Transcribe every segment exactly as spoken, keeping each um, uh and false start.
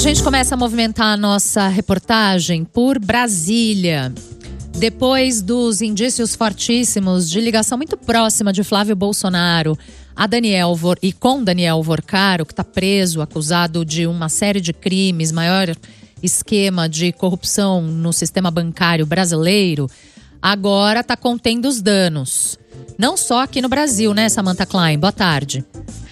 gente começa a movimentar a nossa reportagem por Brasília. Depois dos indícios fortíssimos de ligação muito próxima de Flávio Bolsonaro a Daniel Vor... e com Daniel Vorcaro, que está preso, acusado de uma série de crimes, maior esquema de corrupção no sistema bancário brasileiro, agora está contendo os danos. Não só aqui no Brasil, né, Samantha Klein? Boa tarde.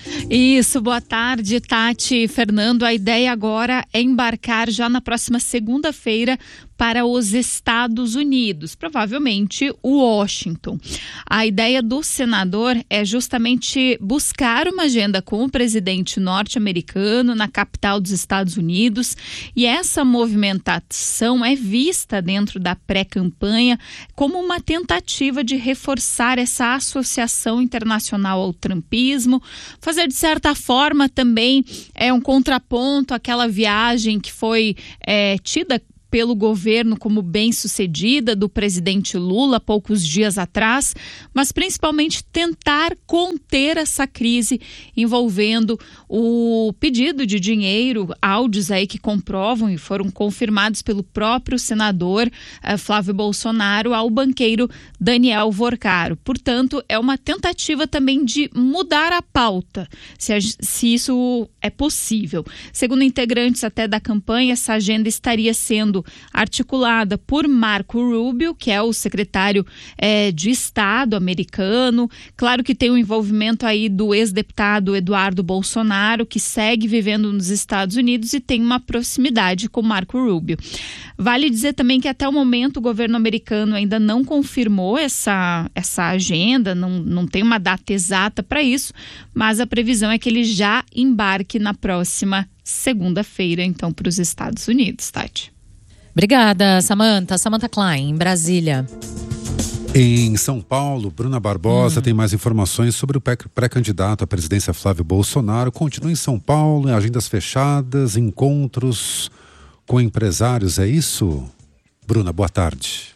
Isso, boa tarde, Tati e Fernando. A ideia agora é embarcar já na próxima segunda-feira para os Estados Unidos, provavelmente Washington. A ideia do senador é justamente buscar uma agenda com o presidente norte-americano na capital dos Estados Unidos, e essa movimentação é vista dentro da pré-campanha como uma tentativa de reforçar essa associação internacional ao trumpismo, fazer de certa forma também é um contraponto àquela viagem que foi é, tida pelo governo como bem-sucedida do presidente Lula poucos dias atrás, mas principalmente tentar conter essa crise envolvendo o pedido de dinheiro, áudios aí que comprovam e foram confirmados pelo próprio senador eh, Flávio Bolsonaro ao banqueiro Daniel Vorcaro. Portanto, é uma tentativa também de mudar a pauta, se, a, se isso é possível. Segundo integrantes até da campanha, essa agenda estaria sendo articulada por Marco Rubio, que é o secretário é, de Estado americano. Claro que tem o envolvimento aí do ex-deputado Eduardo Bolsonaro, que segue vivendo nos Estados Unidos e tem uma proximidade com Marco Rubio. Vale dizer também que até o momento o governo americano ainda não confirmou essa, essa agenda, não, não tem uma data exata para isso, mas a previsão é que ele já embarque na próxima segunda-feira, então, para os Estados Unidos, Tati. Obrigada, Samantha. Samantha Klein, em Brasília. Em São Paulo, Bruna Barbosa hum. tem mais informações sobre o pré-candidato à presidência Flávio Bolsonaro. Continua em São Paulo, em agendas fechadas, encontros com empresários, é isso? Bruna, boa tarde.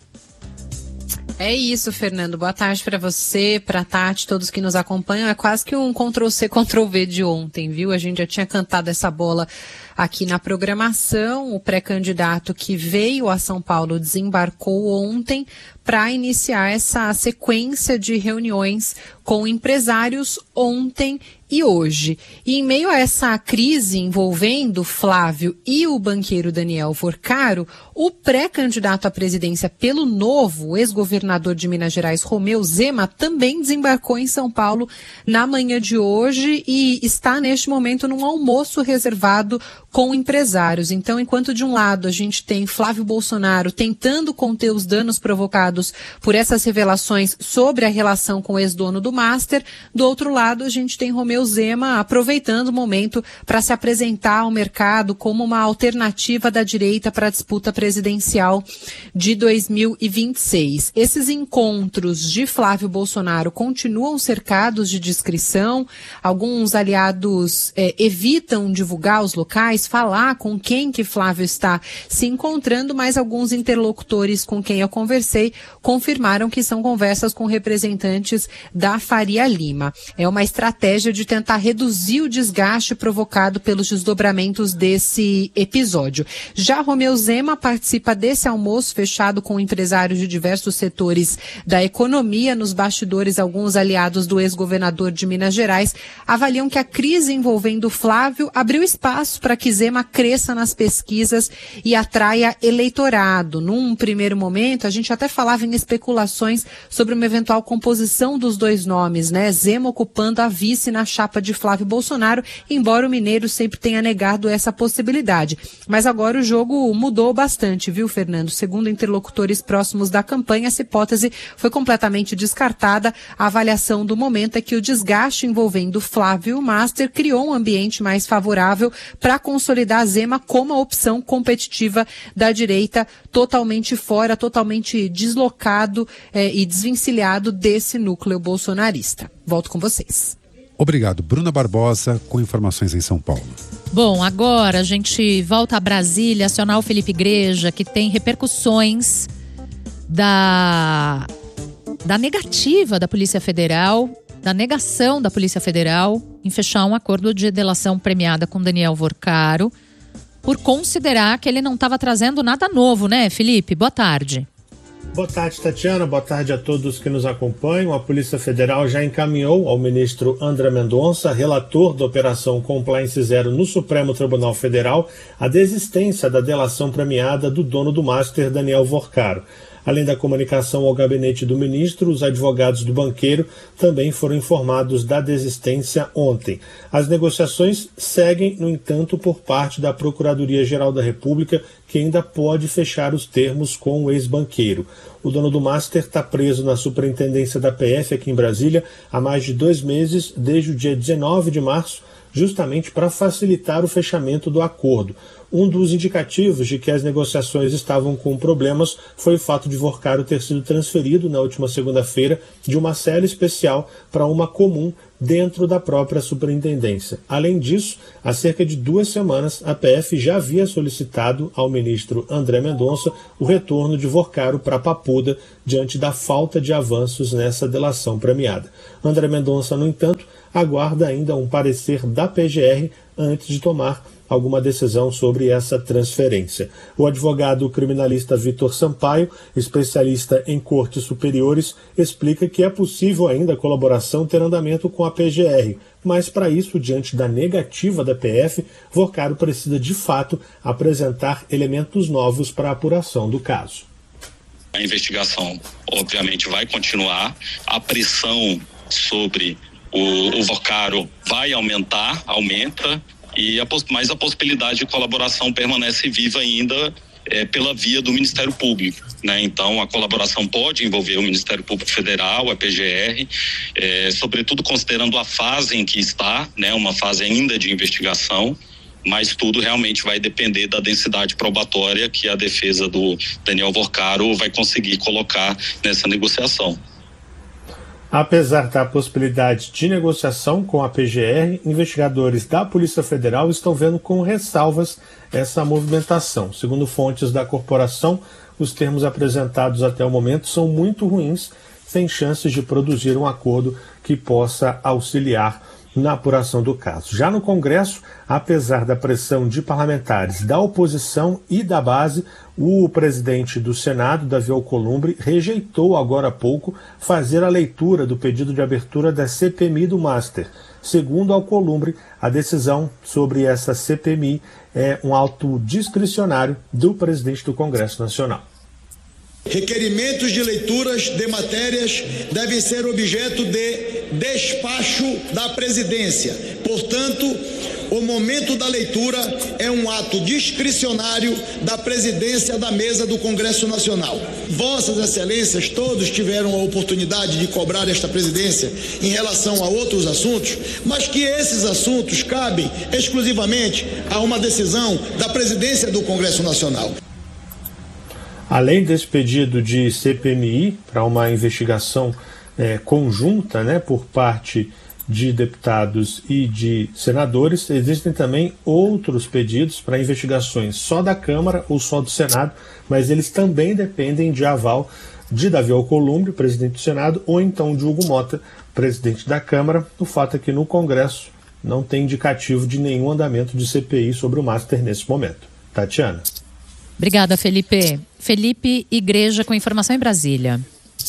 É isso, Fernando. Boa tarde para você, para a Tati, todos que nos acompanham. É quase que um control C, control V de ontem, viu? A gente já tinha cantado essa bola aqui na programação. O pré-candidato que veio a São Paulo desembarcou ontem para iniciar essa sequência de reuniões com empresários ontem e hoje. E em meio a essa crise envolvendo Flávio e o banqueiro Daniel Vorcaro, o pré-candidato à presidência pelo Novo, o ex-governador de Minas Gerais, Romeu Zema, também desembarcou em São Paulo na manhã de hoje e está neste momento num almoço reservado com empresários. Então, enquanto de um lado a gente tem Flávio Bolsonaro tentando conter os danos provocados por essas revelações sobre a relação com o ex-dono do Master, do outro lado a gente tem Romeu Zema aproveitando o momento para se apresentar ao mercado como uma alternativa da direita para a disputa presidencial de dois mil e vinte e seis. Esses encontros de Flávio Bolsonaro continuam cercados de discrição. Alguns aliados eh, evitam divulgar os locais, falar com quem que Flávio está se encontrando, mas alguns interlocutores com quem eu conversei confirmaram que são conversas com representantes da Faria Lima. É uma estratégia de tentar reduzir o desgaste provocado pelos desdobramentos desse episódio. Já Romeu Zema participa desse almoço fechado com empresários de diversos setores da economia. Nos bastidores, alguns aliados do ex-governador de Minas Gerais avaliam que a crise envolvendo Flávio abriu espaço para que Zema cresça nas pesquisas e atraia eleitorado. Num primeiro momento, a gente até falava em especulações sobre uma eventual composição dos dois nomes, né? Zema ocupando a vice na chapa de Flávio Bolsonaro, embora o mineiro sempre tenha negado essa possibilidade. Mas agora o jogo mudou bastante, viu, Fernando? Segundo interlocutores próximos da campanha, essa hipótese foi completamente descartada. A avaliação do momento é que o desgaste envolvendo Flávio e o Master criou um ambiente mais favorável para consolidar Zema como a opção competitiva da direita, totalmente fora, totalmente deslocado eh, e desvencilhado desse núcleo bolsonarista. Volto com vocês. Obrigado. Bruna Barbosa, com informações em São Paulo. Bom, agora a gente volta a Brasília, acionar o Felipe Igreja, que tem repercussões da, da negativa da Polícia Federal, da negação da Polícia Federal em fechar um acordo de delação premiada com Daniel Vorcaro, por considerar que ele não estava trazendo nada novo, né, Felipe? Boa tarde. Boa tarde, Tatiana. Boa tarde a todos que nos acompanham. A Polícia Federal já encaminhou ao ministro André Mendonça, relator da Operação Compliance Zero no Supremo Tribunal Federal, a desistência da delação premiada do dono do Master, Daniel Vorcaro. Além da comunicação ao gabinete do ministro, os advogados do banqueiro também foram informados da desistência ontem. As negociações seguem, no entanto, por parte da Procuradoria-Geral da República, que ainda pode fechar os termos com o ex-banqueiro. O dono do Master está preso na superintendência da P F aqui em Brasília há mais de dois meses, desde o dia dezenove de março, justamente para facilitar o fechamento do acordo. Um dos indicativos de que as negociações estavam com problemas foi o fato de Vorcaro ter sido transferido na última segunda-feira de uma cela especial para uma comum dentro da própria superintendência. Além disso, há cerca de duas semanas, a P F já havia solicitado ao ministro André Mendonça o retorno de Vorcaro para Papuda diante da falta de avanços nessa delação premiada. André Mendonça, no entanto, aguarda ainda um parecer da P G R antes de tomar alguma decisão sobre essa transferência. O advogado criminalista Vitor Sampaio, especialista em cortes superiores, explica que é possível ainda a colaboração ter andamento com a P G R, mas para isso, diante da negativa da P F, Vorcaro precisa de fato apresentar elementos novos para a apuração do caso. A investigação, obviamente, vai continuar, a pressão sobre o, o Vorcaro vai aumentar, aumenta, e a, mas a possibilidade de colaboração permanece viva ainda é, pela via do Ministério Público, né? Então a colaboração pode envolver o Ministério Público Federal, a P G R, é, sobretudo considerando a fase em que está, né? Uma fase ainda de investigação, mas tudo realmente vai depender da densidade probatória que a defesa do Daniel Vorcaro vai conseguir colocar nessa negociação. Apesar da possibilidade de negociação com a P G R, investigadores da Polícia Federal estão vendo com ressalvas essa movimentação. Segundo fontes da corporação, os termos apresentados até o momento são muito ruins, sem chances de produzir um acordo que possa auxiliar na apuração do caso. Já no Congresso, apesar da pressão de parlamentares da oposição e da base, o presidente do Senado, Davi Alcolumbre, rejeitou agora há pouco fazer a leitura do pedido de abertura da C P M I do Master. Segundo Alcolumbre, a decisão sobre essa C P M I é um ato discricionário do presidente do Congresso Nacional. Requerimentos de leituras de matérias devem ser objeto de despacho da presidência. Portanto, o momento da leitura é um ato discricionário da presidência da mesa do Congresso Nacional. Vossas Excelências todos tiveram a oportunidade de cobrar esta presidência em relação a outros assuntos, mas que esses assuntos cabem exclusivamente a uma decisão da presidência do Congresso Nacional. Além desse pedido de C P M I para uma investigação é, conjunta, né, por parte de deputados e de senadores, existem também outros pedidos para investigações só da Câmara ou só do Senado, mas eles também dependem de aval de Davi Alcolumbre, presidente do Senado, ou então de Hugo Mota, presidente da Câmara. O fato é que no Congresso não tem indicativo de nenhum andamento de C P I sobre o Master nesse momento. Tatiana. Obrigada, Felipe. Felipe Igreja com informação em Brasília.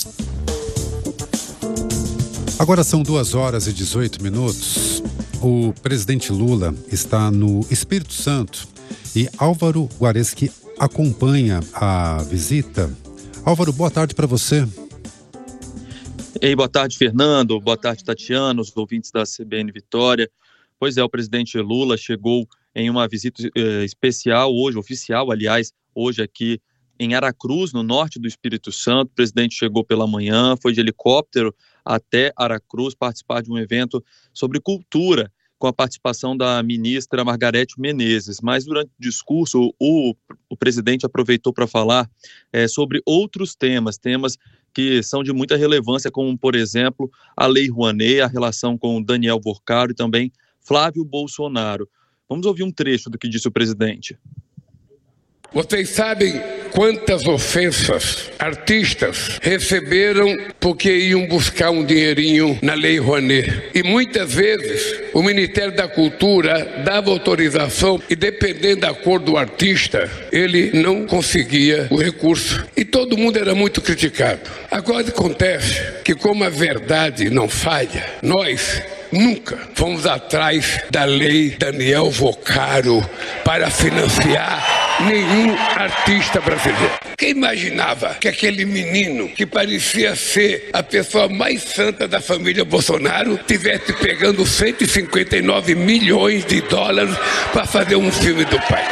Agora são duas horas e dezoito minutos. O presidente Lula está no Espírito Santo e Álvaro Guareschi acompanha a visita. Álvaro, boa tarde para você. Ei, boa tarde, Fernando. Boa tarde, Tatiana, os ouvintes da C B N Vitória. Pois é, o presidente Lula chegou em uma visita eh, especial hoje, oficial, aliás, hoje aqui em Aracruz, no norte do Espírito Santo. O presidente chegou pela manhã, foi de helicóptero até Aracruz participar de um evento sobre cultura, com a participação da ministra Margarete Menezes. Mas durante o discurso, o, o presidente aproveitou para falar é, sobre outros temas, temas que são de muita relevância, como, por exemplo, a Lei Rouanet, a relação com Daniel Vorcaro e também Flávio Bolsonaro. Vamos ouvir um trecho do que disse o presidente. Vocês sabem quantas ofensas artistas receberam porque iam buscar um dinheirinho na Lei Rouanet. E muitas vezes o Ministério da Cultura dava autorização e, dependendo da cor do artista, ele não conseguia o recurso. E todo mundo era muito criticado. Agora acontece que, como a verdade não falha, nós nunca fomos atrás da Lei Daniel Vocaro para financiar nenhum artista brasileiro. Quem imaginava que aquele menino que parecia ser a pessoa mais santa da família Bolsonaro tivesse pegando cento e cinquenta e nove milhões de dólares para fazer um filme do pai?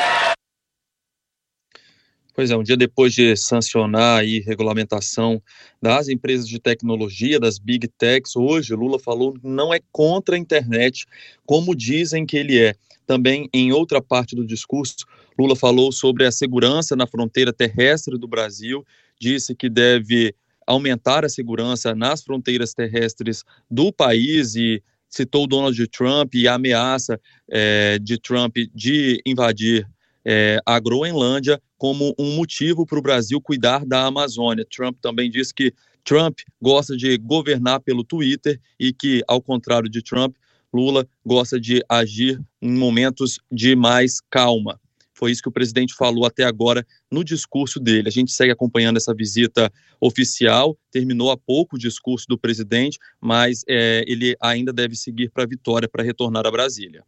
Pois é, um dia depois de sancionar a regulamentação das empresas de tecnologia, das Big Techs, hoje Lula falou que não é contra a internet, como dizem que ele é. Também, em outra parte do discurso, Lula falou sobre a segurança na fronteira terrestre do Brasil, disse que deve aumentar a segurança nas fronteiras terrestres do país e citou Donald Trump e a ameaça é, de Trump de invadir É, a Groenlândia como um motivo para o Brasil cuidar da Amazônia. Trump também disse que Trump gosta de governar pelo Twitter e que, ao contrário de Trump, Lula gosta de agir em momentos de mais calma. Foi isso que o presidente falou até agora no discurso dele. A gente segue acompanhando essa visita oficial, terminou há pouco o discurso do presidente, mas é, ele ainda deve seguir para Vitória para retornar a Brasília.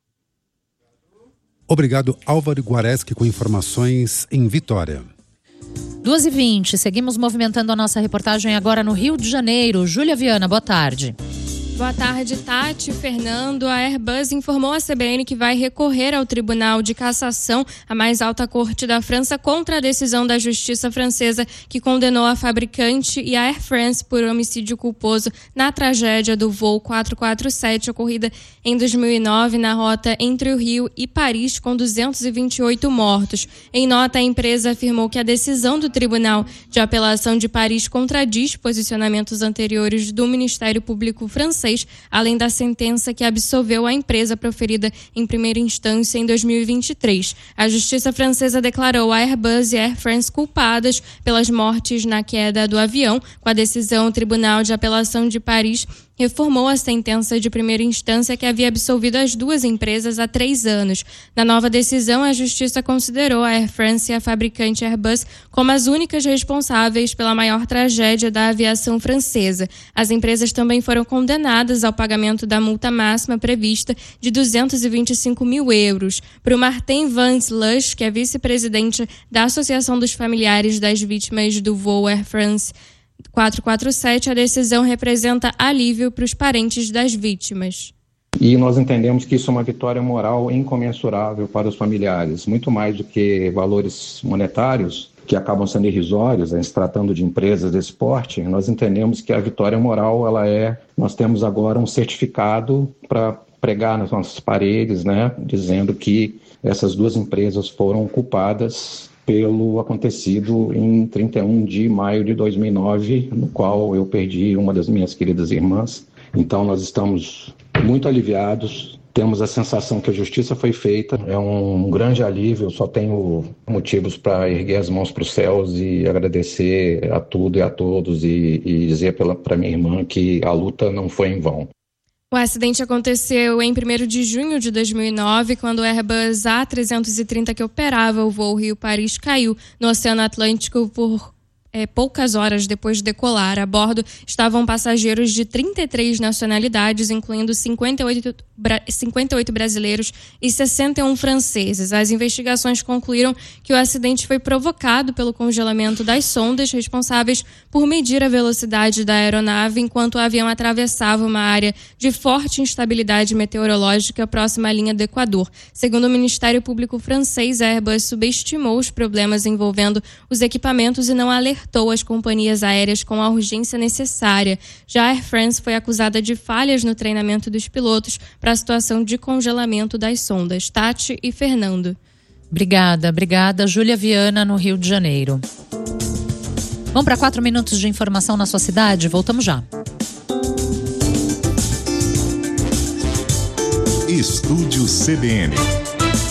Obrigado, Álvaro Guareschi, com informações em Vitória. duas e vinte, seguimos movimentando a nossa reportagem agora no Rio de Janeiro. Júlia Viana, boa tarde. Boa tarde, Tati. Fernando, a Airbus informou à C B N que vai recorrer ao Tribunal de Cassação, a mais alta corte da França, contra a decisão da justiça francesa que condenou a fabricante e a Air France por homicídio culposo na tragédia do voo quatrocentos e quarenta e sete, ocorrida em dois mil e nove na rota entre o Rio e Paris, com duzentos e vinte e oito mortos. Em nota, a empresa afirmou que a decisão do Tribunal de Apelação de Paris contradiz posicionamentos anteriores do Ministério Público francês, além da sentença que absolveu a empresa proferida em primeira instância em dois mil e vinte e três. A justiça francesa declarou a Airbus e a Air France culpadas pelas mortes na queda do avião. Com a decisão, o Tribunal de Apelação de Paris reformou a sentença de primeira instância que havia absolvido as duas empresas há três anos. Na nova decisão, a justiça considerou a Air France e a fabricante Airbus como as únicas responsáveis pela maior tragédia da aviação francesa. As empresas também foram condenadas ao pagamento da multa máxima prevista de duzentos e vinte e cinco mil euros. Para o Martin Van Slush, que é vice-presidente da Associação dos Familiares das Vítimas do voo Air France quatrocentos e quarenta e sete, a decisão representa alívio para os parentes das vítimas. E nós entendemos que isso é uma vitória moral incomensurável para os familiares, muito mais do que valores monetários, que acabam sendo irrisórios, se tratando de empresas desse porte. Nós entendemos que a vitória moral, ela é, nós temos agora um certificado para pregar nas nossas paredes, né, dizendo que essas duas empresas foram culpadas pelo acontecido em trinta e um de maio de dois mil e nove, no qual eu perdi uma das minhas queridas irmãs. Então nós estamos muito aliviados, temos a sensação que a justiça foi feita, é um grande alívio, eu só tenho motivos para erguer as mãos para os céus e agradecer a tudo e a todos e, e dizer para minha irmã que a luta não foi em vão. O acidente aconteceu em primeiro de junho de dois mil e nove, quando o Airbus A trezentos e trinta, que operava o voo Rio-Paris, caiu no Oceano Atlântico por É, poucas horas depois de decolar. A bordo estavam passageiros de trinta e três nacionalidades, incluindo cinquenta e oito, cinquenta e oito brasileiros e sessenta e um franceses. As investigações concluíram que o acidente foi provocado pelo congelamento das sondas responsáveis por medir a velocidade da aeronave enquanto o avião atravessava uma área de forte instabilidade meteorológica próxima à linha do Equador. Segundo o Ministério Público francês, a Airbus subestimou os problemas envolvendo os equipamentos e não alertou as companhias aéreas com a urgência necessária. Já a Air France foi acusada de falhas no treinamento dos pilotos para a situação de congelamento das sondas. Tati e Fernando. Obrigada, obrigada. Júlia Viana, no Rio de Janeiro. Vamos para quatro minutos de informação na sua cidade? Voltamos já. Estúdio C B N.